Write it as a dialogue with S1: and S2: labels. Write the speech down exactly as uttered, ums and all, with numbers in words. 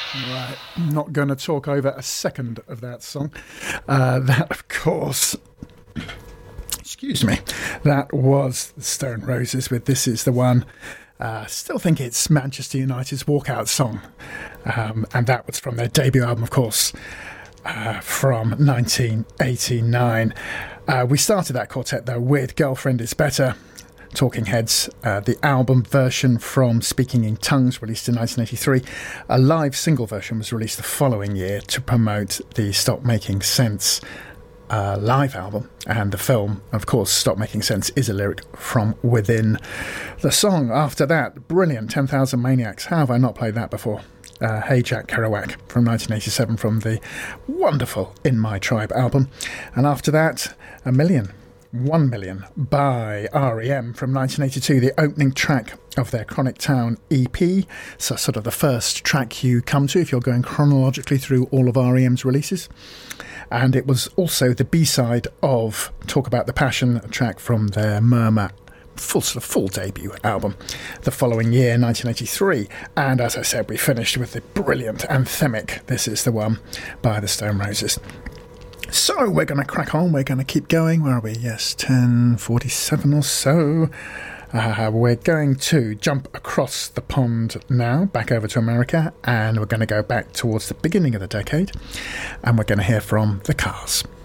S1: Right, not going to talk over a second of that song. Uh, that, of course, excuse me, that was the Stone Roses with This Is The One. Uh, still think it's Manchester United's walkout song. Um, and that was from their debut album, of course, uh, from nineteen eighty-nine. Uh, we started that quartet, though, with Girlfriend Is Better. Talking Heads, uh, the album version from Speaking in Tongues, released in nineteen eighty-three. A live single version was released the following year to promote the Stop Making Sense uh, live album. And the film, of course, Stop Making Sense, is a lyric from within the song. After that, brilliant ten thousand Maniacs. How have I not played that before? Uh, Hey Jack Kerouac from nineteen eighty-seven from the wonderful In My Tribe album. And after that, A Million. One Million by R E M from nineteen eighty-two, the opening track of their Chronic Town E P. So sort of the first track you come to if you're going chronologically through all of R E M's releases. And it was also the B-side of Talk About the Passion, a track from their Murmur full sort of full debut album the following year, nineteen eighty-three. And as I said, we finished with the brilliant anthemic This Is The One by the Stone Roses. So we're going to crack on, we're going to keep going. Where are we? Yes, ten forty-seven or so. Uh, we're going to jump across the pond now, back over to America, and we're going to go back towards the beginning of the decade, and we're going to hear from The Cars.